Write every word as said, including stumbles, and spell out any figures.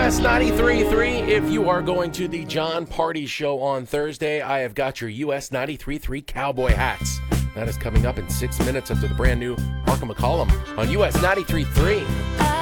S ninety-three point three. If you are going to the John Party Show on Thursday, I have got your U S ninety-three point three cowboy hats. That is coming up in six minutes after the brand new Markham McCollum on U S ninety-three point three.